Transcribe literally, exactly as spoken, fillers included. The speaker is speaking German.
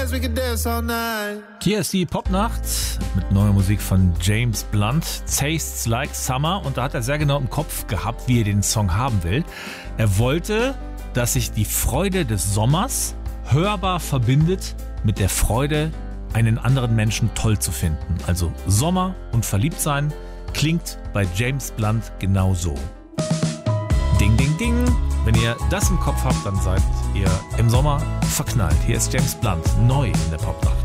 dance, we can dance all night. Hier ist die Popnacht mit neuer Musik von James Blunt, Tastes Like Summer. Und da hat er sehr genau im Kopf gehabt, wie er den Song haben will. Er wollte, dass sich die Freude des Sommers hörbar verbindet mit der Freude, einen anderen Menschen toll zu finden. Also Sommer und Verliebtsein klingt bei James Blunt genau so. Ding, ding, ding. Wenn ihr das im Kopf habt, dann seid ihr im Sommer verknallt. Hier ist James Blunt, neu in der Popnacht.